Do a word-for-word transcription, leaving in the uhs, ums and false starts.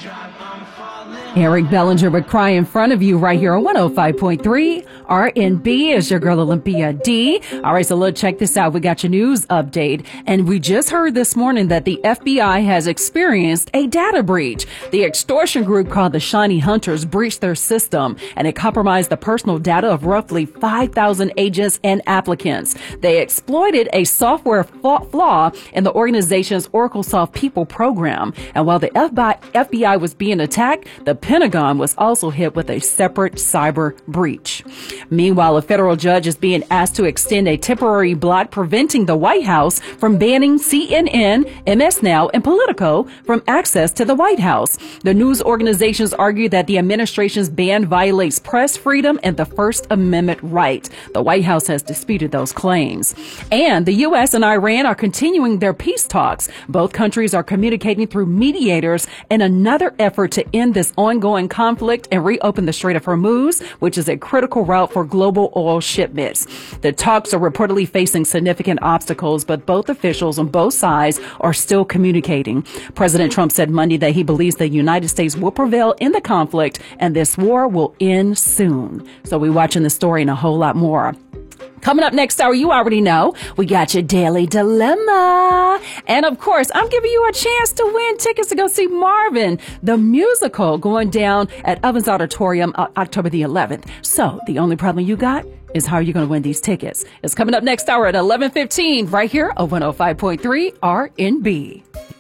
Eric Bellinger would cry in front of you right here on one oh five point three. R and B is your girl Olympia D. All right, so let's check this out. We got your news update. And we just heard this morning that the F B I has experienced a data breach. The extortion group called the Shiny Hunters breached their system, and it compromised the personal data of roughly five thousand agents and applicants. They exploited a software flaw in the organization's OracleSoft People program. And while the F B I was being attacked, the Pentagon was also hit with a separate cyber breach. Meanwhile, a federal judge is being asked to extend a temporary block preventing the White House from banning C N N, M S Now, and Politico from access to the White House. The news organizations argue that the administration's ban violates press freedom and the First Amendment right. The White House has disputed those claims. And the U S and Iran are continuing their peace talks. Both countries are communicating through mediators in another effort to end this ongoing conflict and reopen the Strait of Hormuz, which is a critical route for global oil shipments. The talks are reportedly facing significant obstacles, but both officials on both sides are still communicating. President Trump said Monday that he believes the United States will prevail in the conflict and this war will end soon. So we're watching the story and a whole lot more. Coming up next hour, you already know, we got your Daily Dilemma. And of course, I'm giving you a chance to win tickets to go see Marvin, the musical, going down at Ovens Auditorium uh, October the eleventh. So the only problem you got is how you're going to win these tickets. It's coming up next hour at eleven fifteen right here on one oh five point three R and B.